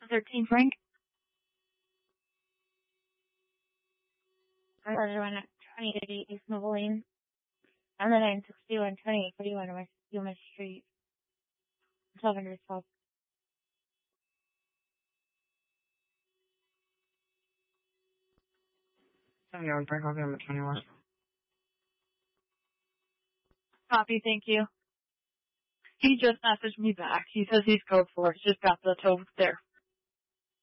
13, Frank. Everyone at 2080 East Noble Lane. I'm the 961 2841 West Yuma Street. 1212. Yard Park, I'll give him a 21. Copy, thank you. He just messaged me back. He says he's code 4. He's just got the tow there.